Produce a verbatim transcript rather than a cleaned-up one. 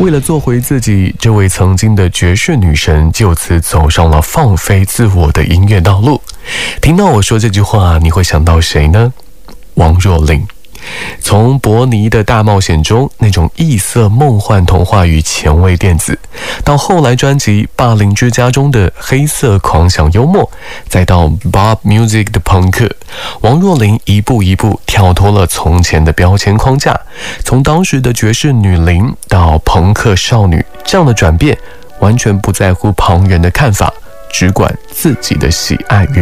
为了做回自己，这位曾经的爵士女神就此走上了放飞自我的音乐道路。听到我说这句话，你会想到谁呢？王若琳。从伯尼的大冒险中那种异色梦幻童话与前卫电子，到后来专辑《霸凌之家》中的黑色狂想幽默，再到 Bob Music 的朋克，王若琳一步一步跳脱了从前的标签框架，从当时的爵士女伶到朋克少女，这样的转变完全不在乎旁人的看法，只管自己的喜爱与